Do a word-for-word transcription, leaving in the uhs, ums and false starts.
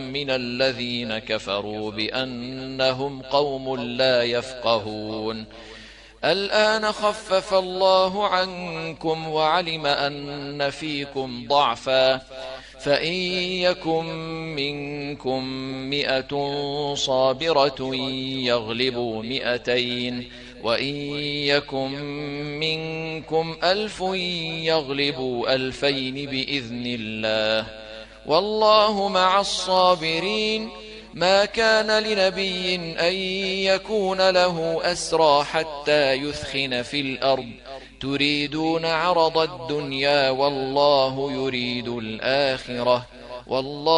من الذين كفروا بأنهم قوم لا يفقهون. الآن خفف الله عنكم وعلم أن فيكم ضعفا، فإن يكن منكم مئة صابرة يغلبوا مئتين، وإن يكن منكم ألف يغلبوا ألفين بإذن الله، والله مع الصابرين. ما كان لنبي أن يكون له أسرى حتى يثخن في الأرض، تريدون عرض الدنيا والله يريد الآخرة، والله